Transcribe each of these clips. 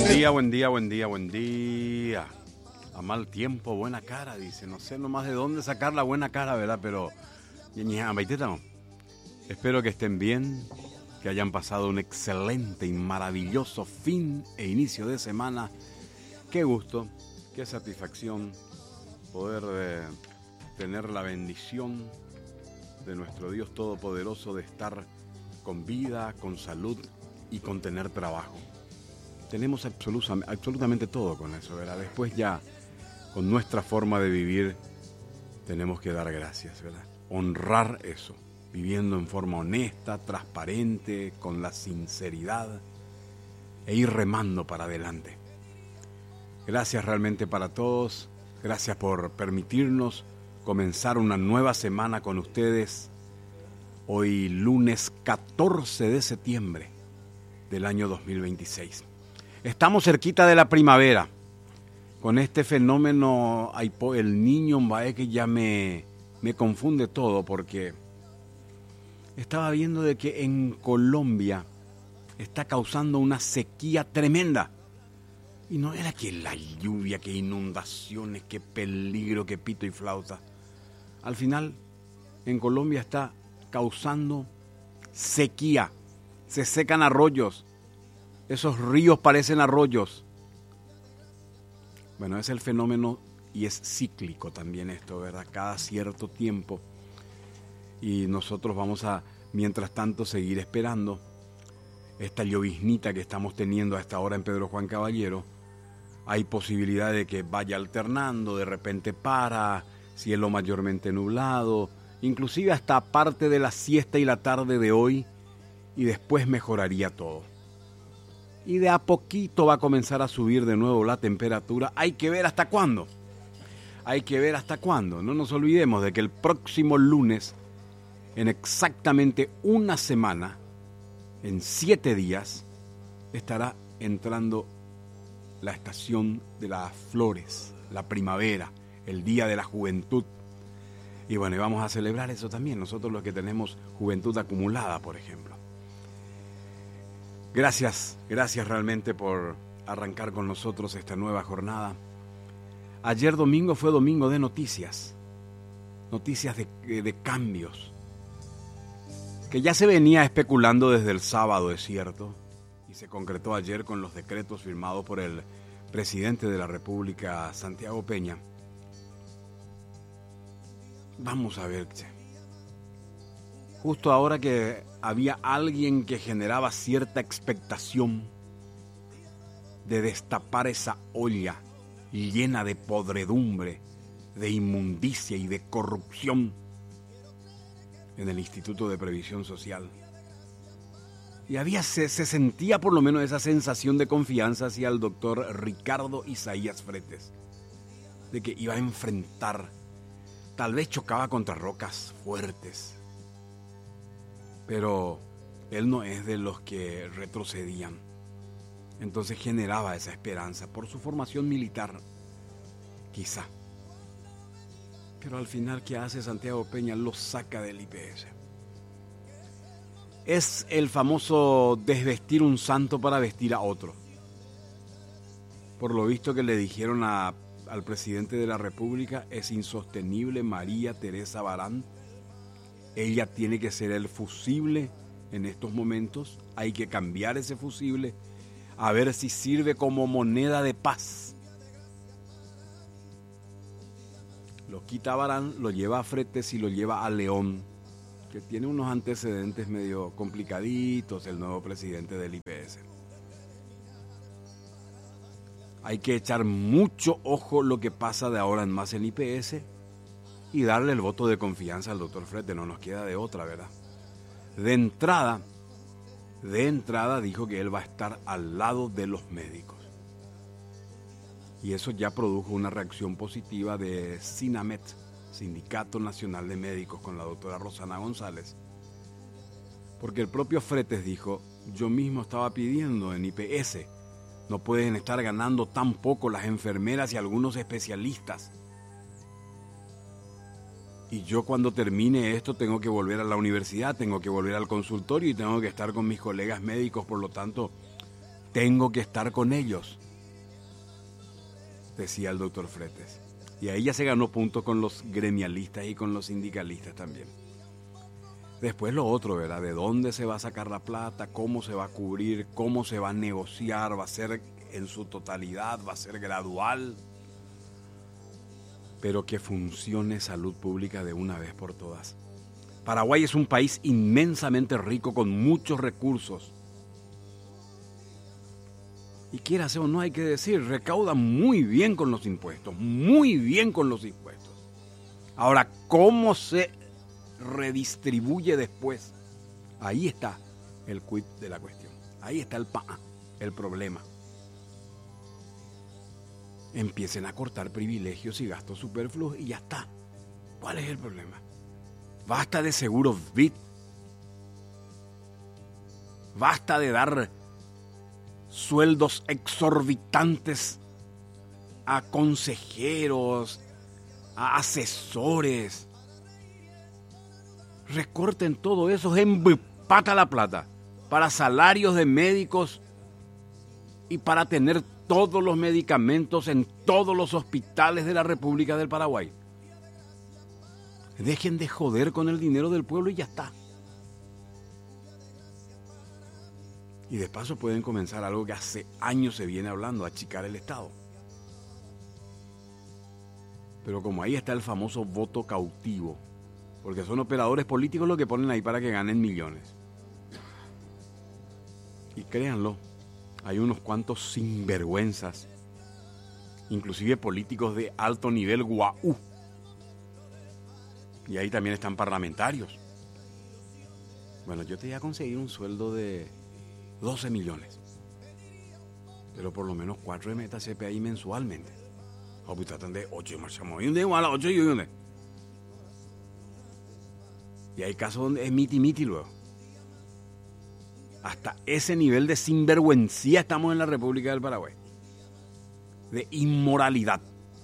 día, buen día, buen día, buen día. A mal tiempo, buena cara, dice. No sé nomás de dónde sacar la buena cara, ¿verdad? Pero, espero que estén bien, que hayan pasado un excelente y maravilloso fin e inicio de semana. Qué gusto, qué satisfacción poder tener la bendición de nuestro Dios Todopoderoso de estar con vida, con salud y con tener trabajo. Tenemos absolutamente todo con eso, ¿verdad? Después ya, con nuestra forma de vivir, tenemos que dar gracias, ¿verdad? Honrar eso, viviendo en forma honesta, transparente, con la sinceridad e ir remando para adelante. Gracias realmente para todos, gracias por permitirnos comenzar una nueva semana con ustedes. Hoy lunes 14 de septiembre del año 2026. Estamos cerquita de la primavera. Con este fenómeno, el Niño Mbae, que ya me confunde todo, porque estaba viendo de que en Colombia está causando una sequía tremenda. Y no era que la lluvia, que inundaciones, que peligro, que pito y flauta. Al final, en Colombia está causando sequía. Se secan arroyos. Esos ríos parecen arroyos. Bueno, es el fenómeno y es cíclico también esto, ¿verdad? Cada cierto tiempo. Y nosotros vamos a, mientras tanto, seguir esperando esta lloviznita que estamos teniendo a esta hora en Pedro Juan Caballero. Hay posibilidad de que vaya alternando, de repente para, cielo mayormente nublado, inclusive hasta parte de la siesta y la tarde de hoy, y después mejoraría todo. Y de a poquito va a comenzar a subir de nuevo la temperatura. Hay que ver hasta cuándo. Hay que ver hasta cuándo. No nos olvidemos de que el próximo lunes, en exactamente una semana, en 7 días, estará entrando la estación de las flores, la primavera, el Día de la Juventud. Y bueno, y vamos a celebrar eso también, nosotros los que tenemos juventud acumulada, por ejemplo. Gracias realmente por arrancar con nosotros esta nueva jornada. Ayer domingo fue domingo de noticias de cambios, que ya se venía especulando desde el sábado, es cierto, y se concretó ayer con los decretos firmados por el presidente de la República, Santiago Peña. Vamos a ver, justo ahora que había alguien que generaba cierta expectación de destapar esa olla llena de podredumbre, de inmundicia y de corrupción en el Instituto de Previsión Social. Y se sentía por lo menos esa sensación de confianza hacia el doctor Ricardo Isaías Fretes, de que iba a enfrentar, tal vez chocaba contra rocas fuertes, pero él no es de los que retrocedían. Entonces generaba esa esperanza por su formación militar, quizá. Pero al final, ¿qué hace Santiago Peña? Lo saca del IPS. Es el famoso desvestir un santo para vestir a otro. Por lo visto que le dijeron al presidente de la República, es insostenible María Teresa Barán. Ella tiene que ser el fusible en estos momentos. Hay que cambiar ese fusible a ver si sirve como moneda de paz. Lo quita Barán, lo lleva a Fretes y lo lleva a León, que tiene unos antecedentes medio complicaditos, el nuevo presidente del IPS. Hay que echar mucho ojo lo que pasa de ahora en más en IPS y darle el voto de confianza al doctor Fretes, no nos queda de otra, ¿verdad? De entrada dijo que él va a estar al lado de los médicos. Y eso ya produjo una reacción positiva de SINAMED, Sindicato Nacional de Médicos, con la doctora Rosana González. Porque el propio Fretes dijo, yo mismo estaba pidiendo en IPS, no pueden estar ganando tan poco las enfermeras y algunos especialistas. Y yo cuando termine esto tengo que volver a la universidad, tengo que volver al consultorio y tengo que estar con mis colegas médicos, por lo tanto, tengo que estar con ellos, decía el doctor Fretes. Y ahí ya se ganó puntos con los gremialistas y con los sindicalistas también. Después lo otro, ¿verdad? ¿De dónde se va a sacar la plata? ¿Cómo se va a cubrir? ¿Cómo se va a negociar? ¿Va a ser en su totalidad? ¿Va a ser gradual? Pero que funcione salud pública de una vez por todas. Paraguay es un país inmensamente rico con muchos recursos. Y quiera o no, hay que decir, recauda muy bien con los impuestos, muy bien con los impuestos. Ahora, ¿cómo se redistribuye después? Ahí está el quid de la cuestión. Ahí está el problema. Empiecen a cortar privilegios y gastos superfluos y ya está. ¿Cuál es el problema? Basta de seguros VIP. Basta de dar sueldos exorbitantes a consejeros, a asesores. Recorten todo eso, empata la plata para salarios de médicos y para tener todos los medicamentos en todos los hospitales de la República del Paraguay. Dejen de joder con el dinero del pueblo y ya está. Y de paso pueden comenzar algo que hace años se viene hablando, achicar el Estado. Pero como ahí está el famoso voto cautivo, porque son operadores políticos los que ponen ahí para que ganen millones. Y créanlo, hay unos cuantos sinvergüenzas, inclusive políticos de alto nivel guau. Y ahí también están parlamentarios. Bueno, yo te voy a conseguir un sueldo de 12 millones. Pero por lo menos 4 de meta CPI mensualmente. O pues tratan de 8 marchamos. Y hay casos donde es miti luego. Hasta ese nivel de sinvergüencía estamos en la República del Paraguay. De inmoralidad.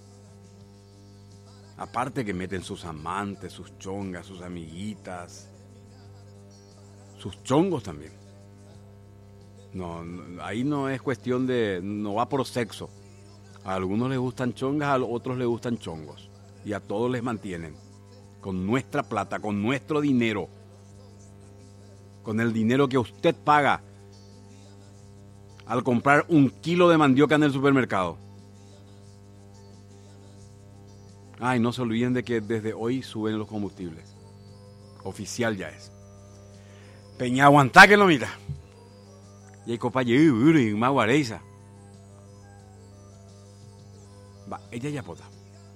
Aparte que meten sus amantes, sus chongas, sus amiguitas. Sus chongos también. No, ahí no es cuestión de... No va por sexo. A algunos les gustan chongas, a otros les gustan chongos. Y a todos les mantienen. Con nuestra plata, con nuestro dinero. Con el dinero que usted paga al comprar 1 kilo de mandioca en el supermercado. Ay, no se olviden de que desde hoy suben los combustibles. Oficial ya es. Peña aguantá que lo mira. Y hay copa y maguareiza. Va, ella ya pota.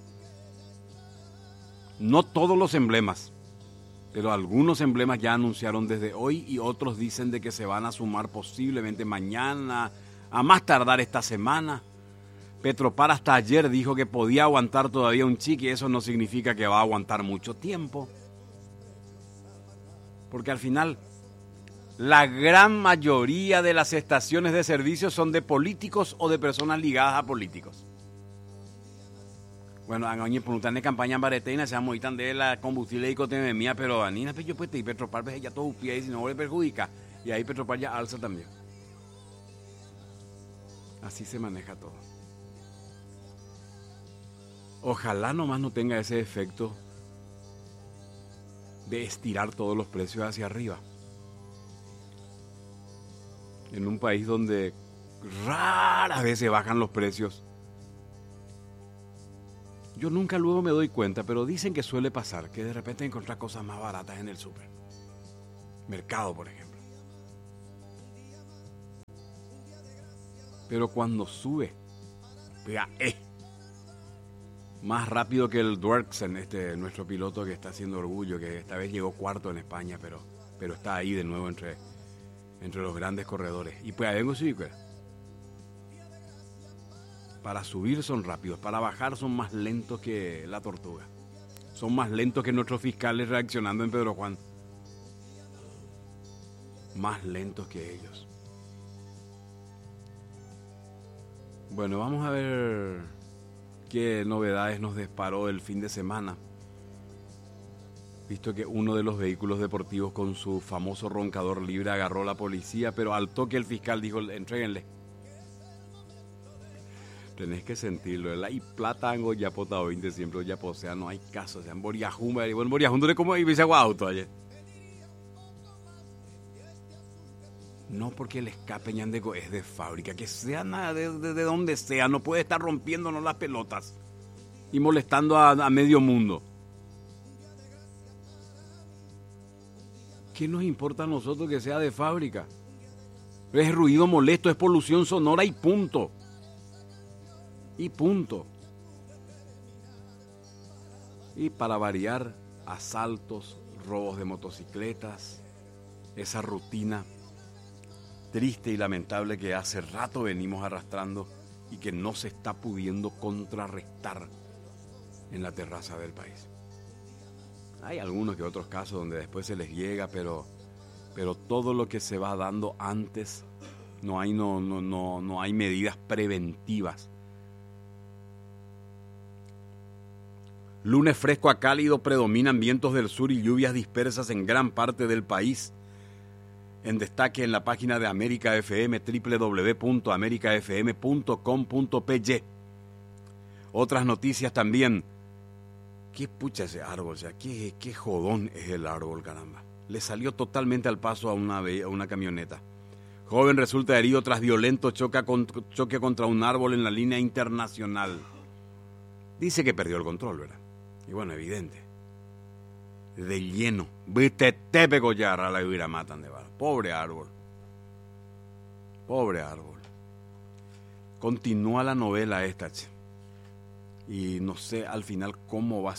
No todos los emblemas, pero algunos emblemas ya anunciaron desde hoy y otros dicen de que se van a sumar posiblemente mañana, a más tardar esta semana. Petropar hasta ayer dijo que podía aguantar todavía un chique, eso no significa que va a aguantar mucho tiempo. Porque al final, la gran mayoría de las estaciones de servicio son de políticos o de personas ligadas a políticos. Bueno, anoche por una campaña en Bareteina se llama de la combustible y cote mía, pero Anina, yo pues y Petropar pues ya todo un pie y si no le perjudica. Y ahí Petropar ya alza también. Así se maneja todo. Ojalá nomás no tenga ese efecto de estirar todos los precios hacia arriba. En un país donde raras veces bajan los precios. Yo nunca luego me doy cuenta, pero dicen que suele pasar, que de repente encuentras cosas más baratas en el súper. Mercado, por ejemplo. Pero cuando sube, pega más rápido que el Dwerksen, nuestro piloto que está haciendo orgullo, que esta vez llegó cuarto en España, pero está ahí de nuevo entre los grandes corredores. Y pues vengo sí, para subir son rápidos, para bajar son más lentos que la tortuga. Son más lentos que nuestros fiscales reaccionando en Pedro Juan. Más lentos que ellos. Bueno, vamos a ver qué novedades nos disparó el fin de semana. Visto que uno de los vehículos deportivos con su famoso roncador libre agarró a la policía, pero al toque el fiscal dijo, entréguenle. Tenés que sentirlo. Hay plata en Goyapota 20 siempre Goyapo, o sea, no hay caso. O sea, en Boriajumba, bueno, Boriajumba de cómo iba a auto ayer. No porque el escape ñandeco es de fábrica, que sea nada de donde sea, no puede estar rompiéndonos las pelotas y molestando a medio mundo. ¿Qué nos importa a nosotros que sea de fábrica? Es ruido molesto, es polución sonora y punto. Y punto. Y para variar, asaltos, robos de motocicletas, esa rutina triste y lamentable que hace rato venimos arrastrando y que no se está pudiendo contrarrestar en la terraza del país. Hay algunos que otros casos donde después se les llega, pero todo lo que se va dando antes, no hay medidas preventivas. Lunes fresco a cálido, predominan vientos del sur y lluvias dispersas en gran parte del país. En destaque en la página de América FM, www.americafm.com.py. Otras noticias también. ¿Qué pucha ese árbol? O sea, qué jodón es el árbol, caramba. Le salió totalmente al paso a una camioneta. Joven resulta herido tras violento choque contra un árbol en la línea internacional. Dice que perdió el control, ¿verdad? Y bueno, evidente. De lleno. Viste, te pegó ya a la huira matan de bala. Pobre árbol. Pobre árbol. Continúa la novela esta, che. Y no sé al final cómo va a